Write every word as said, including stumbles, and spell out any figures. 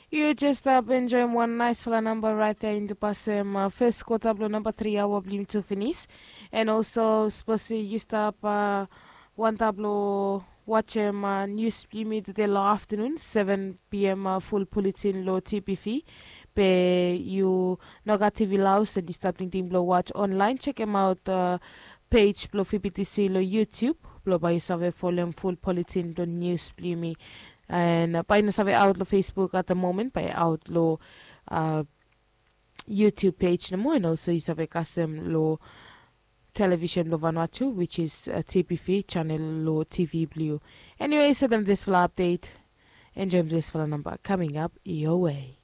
You just up enjoying one nice fella number right there in the passem uh, first quarter blow number three hour blim to finish. And also supposed to you stop uh, one tableau watch him uh, news immediately afternoon seven p m uh, full bulletin low T P V. Pe you Noga T V Laos and you stop thinking blow watch online. Check him out uh, page blow P P T C lo YouTube. Blow by yourself follow full bulletin do news me. And uh, pa sa outlaw Facebook at the moment by outlaw uh, YouTube page na mo and also isa kasem lo television lo Vanuatu which is uh, T P V channel lo T V Blue. Anyway, so them this full update. Enjoy this full number coming up your way.